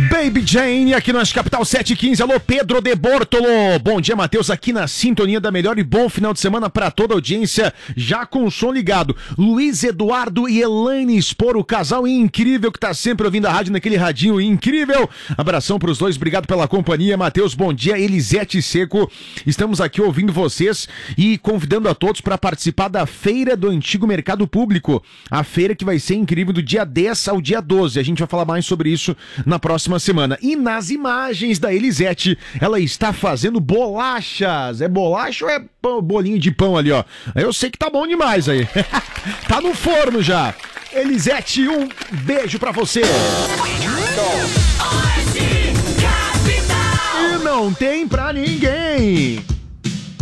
Baby Jane, aqui na Capital 715. Alô, Pedro de Bortolo. Bom dia, Matheus, aqui na sintonia da melhor e bom final de semana para toda a audiência, já com o som ligado. Luiz Eduardo e Elaine Spor, o casal incrível que tá sempre ouvindo a rádio naquele radinho incrível. Abração pros dois, obrigado pela companhia. Matheus, bom dia. Elisete Seco, estamos aqui ouvindo vocês e convidando a todos para participar da Feira do Antigo Mercado Público. A feira que vai ser incrível do dia 10 ao dia 12. A gente vai falar mais sobre isso na próxima semana. E nas imagens da Elisete, ela está fazendo bolachas. É bolacha ou é bolinho de pão ali, ó? Eu sei que tá bom demais aí. Tá no forno já. Elisete, um beijo pra você. E não tem pra ninguém.